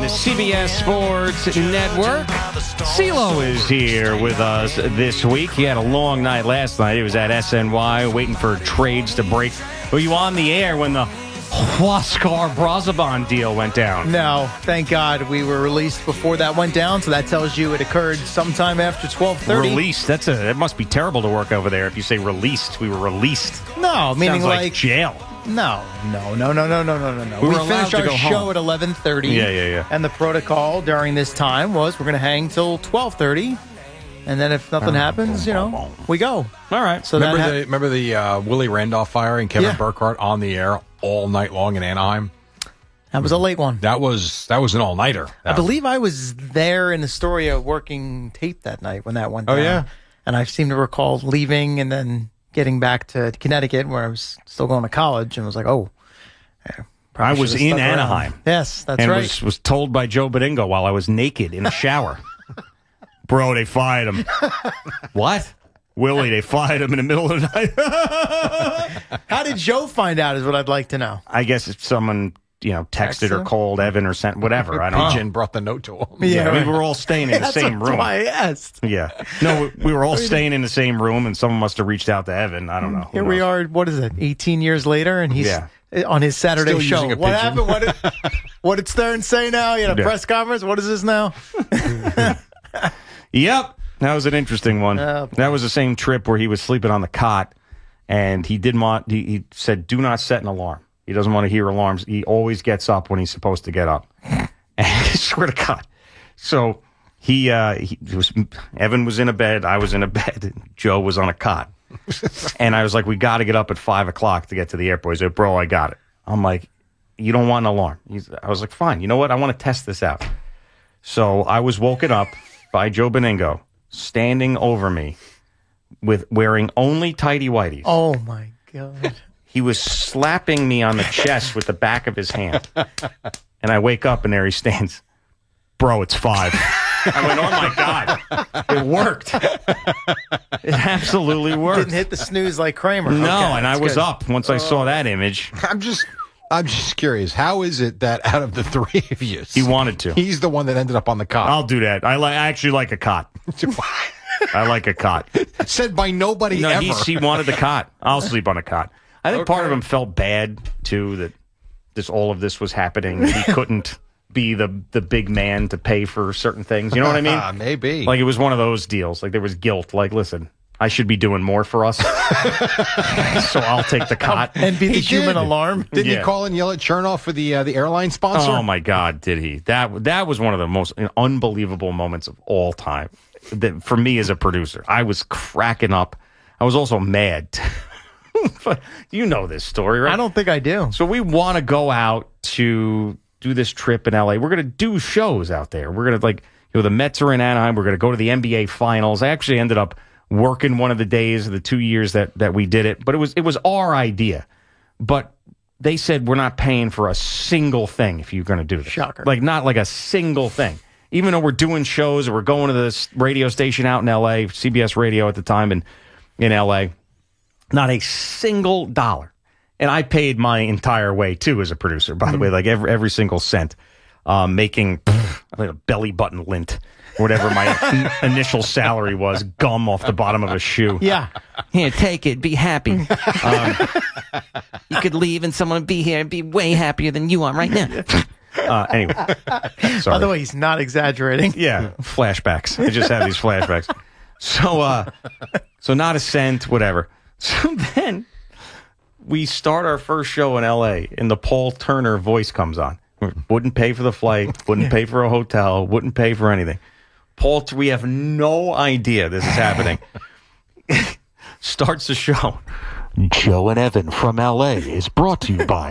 the CBS Sports Network. CeeLo is here with us this week. He had a long night last night. He was at SNY waiting for trades to break. Were you on the air when the Huascar Brazoban deal went down? No, thank God we were released before that went down, so that tells you it occurred sometime after 12:30. Released? It must be terrible to work over there if you say released. We were released. No, meaning Sounds like jail. No. We finished our show at 11:30. Yeah. And the protocol during this time was we're going to hang till 12:30, and then if nothing happens, we go. All right. So remember the Willie Randolph fire and Kevin Burkhardt on the air all night long in Anaheim? That was a late one. That was an all-nighter. I believe I was there in Astoria working tape that night when that went down. Oh, yeah? And I seem to recall leaving and then getting back to Connecticut where I was still going to college and was like, I was in Anaheim. Yes, that's and right. And was told by Joe Benigno while I was naked in the shower. Bro, they fired him. What? Willie, they fired him in the middle of the night. How did Joe find out is what I'd like to know. I guess if someone, texted or called Evan or sent whatever. I don't know. Jen brought the note to him. Yeah, we were all staying in the same room. That's why I asked. Yeah. No, we were all staying in the same room, and someone must have reached out to Evan. I don't know. Here we are, what is it, 18 years later, and he's on his Saturday Still show. using a What pigeon. happened? What did Stern say now? You had a press conference? What is this now? Yep. That was an interesting one. That was the same trip where he was sleeping on the cot, and he said, do not set an alarm. He doesn't want to hear alarms. He always gets up when he's supposed to get up. And I swear to God. So Evan was in a bed. I was in a bed. And Joe was on a cot. And I was like, we got to get up at 5 o'clock to get to the airport. He said, bro, I got it. I'm like, you don't want an alarm. I was like, fine. You know what? I want to test this out. So I was woken up by Joe Benigno standing over me with wearing only tighty whities. Oh, my God. He was slapping me on the chest with the back of his hand. And I wake up, and there he stands. Bro, it's 5. I went, oh, my God. It worked. It absolutely worked. Didn't hit the snooze like Kramer. No, Okay, and I was up once I saw that image. I'm just curious. How is it that out of the three of you, He wanted to. he's the one that ended up on the cot? I'll do that. I actually like a cot. I like a cot. Said by nobody ever. He wanted the cot. I'll sleep on a cot. I think part of him felt bad, too, that all of this was happening. He couldn't be the big man to pay for certain things. You know what I mean? Maybe. Like, it was one of those deals. Like, there was guilt. Like, listen, I should be doing more for us. So I'll take the cot. And be the human alarm. Didn't he call and yell at Chernoff for the airline sponsor? Oh, my God, did he? That was one of the most unbelievable moments of all time. For me as a producer, I was cracking up. I was also mad. But you know this story, right? I don't think I do. So we want to go out to do this trip in L.A. We're going to do shows out there. We're going to, the Mets are in Anaheim. We're going to go to the NBA Finals. I actually ended up working one of the days of the 2 years that we did it. But it was our idea. But they said we're not paying for a single thing if you're going to do this. Shocker. Like, not like a single thing. Even though we're doing shows or we're going to this radio station out in L.A., CBS Radio at the time in L.A., not a single dollar. And I paid my entire way, too, as a producer, by the way, like every single cent, making like a belly button lint, whatever my initial salary was, gum off the bottom of a shoe. Yeah. Here, take it. Be happy. You could leave and someone would be here and be way happier than you are right now. Anyway. Sorry. By the way, he's not exaggerating. Yeah, flashbacks. I just have these flashbacks. So not a cent, whatever. So then we start our first show in L.A. and the Paul Turner voice comes on. Wouldn't pay for the flight, wouldn't pay for a hotel, wouldn't pay for anything. Paul, we have no idea this is happening. Starts the show. Joe and Evan from L.A. is brought to you by